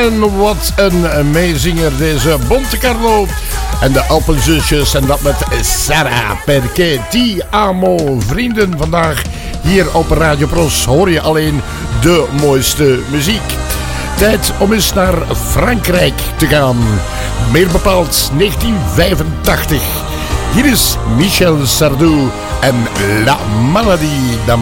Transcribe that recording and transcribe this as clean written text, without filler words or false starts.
En wat een meezinger, deze Bonte Carlo. En de Alpenzusjes. En dat met Sarah Perché Ti Amo. Vrienden, vandaag hier op Radio Pros hoor je alleen de mooiste muziek. Tijd om eens naar Frankrijk te gaan. Meer bepaald 1985. Hier is Michel Sardou en La Maladie.